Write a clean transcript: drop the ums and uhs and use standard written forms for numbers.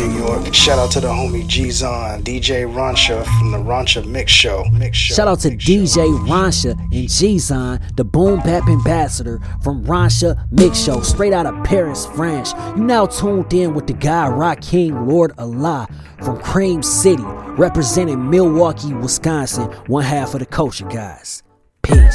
New York. Shout out to the homie G-Zon, DJ Rancha from the Rancha Mix Show. Shout out to DJ Rancha and G-Zon, the boom bap ambassador from Rancha Mix Show, straight out of Paris, France. You now tuned in with the guy Rakim Lord Allah from Cream City, representing Milwaukee, Wisconsin, one half of the culture, guys. Peace.